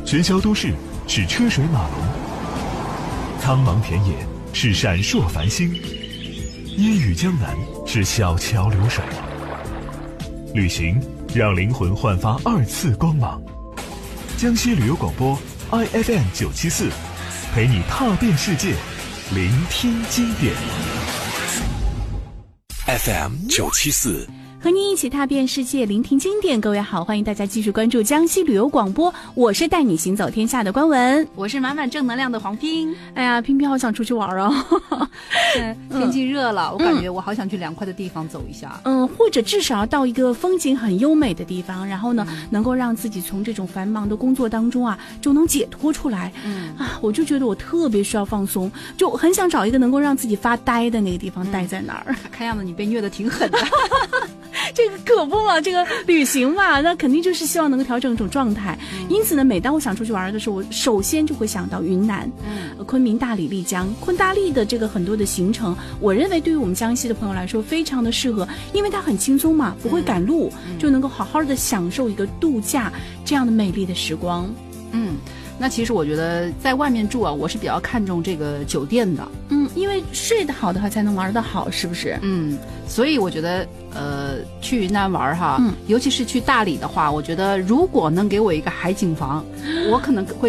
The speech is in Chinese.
喧嚣都市是车水马龙，苍茫田野是闪烁繁星，烟雨江南是小桥流水。旅行让灵魂焕发2次光芒。江西旅游广播 IFM 974，陪你踏遍世界，聆听经典。 FM 974。 和您一起踏遍世界，聆听经典。各位好，欢迎大家继续关注江西旅游广播，我是带你行走天下的关文， 我是满满正能量的黄拼。 哎呀，拼拼好想出去玩哦。 天气热了，我感觉我好想去凉快的地方走一下。 或者至少要到一个风景很优美的地方，然后呢，能够让自己从这种繁忙的工作当中啊，就能解脱出来。我就觉得我特别需要放松，就很想找一个能够让自己发呆的那个地方待在那儿。 看样子你被虐得挺狠的。 这个可不嘛，这个旅行嘛，那肯定就是希望能够调整一种状态。因此呢，每当我想出去玩的时候，我首先就会想到云南，昆明、大理、丽江。昆大丽的这个很多的行程，我认为对于我们江西的朋友来说非常的适合，因为它很轻松嘛，不会赶路，就能够好好的享受一个度假这样的美丽的时光。 那其实我觉得在外面住啊，我是比较看重这个酒店的。 因为睡得好的话才能玩得好，是不是？ 所以我觉得去云南玩哈，尤其是去大理的话，我觉得如果能给我一个海景房，我可能会